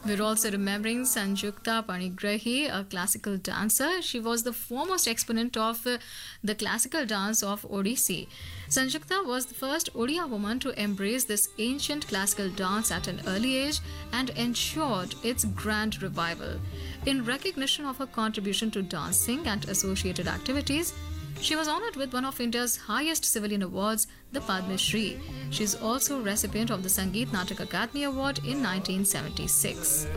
We're also remembering Sanjukta Panigrahi, a classical dancer. She was the foremost exponent of the classical dance of Odissi. Sanjukta was the first Odia woman to embrace this ancient classical dance at an early age and ensured its grand revival. In recognition of her contribution to dancing and associated activities, she was honored with one of India's highest civilian awards, the Padma Shri. She is also recipient of the Sangeet Natak Akademi Award in 1976.